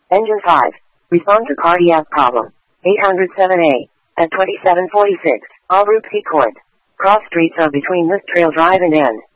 Engine 5. Respond to cardiac problem. 807A. At 2746. En route Secord. Cross streets are between List Trail Drive and N.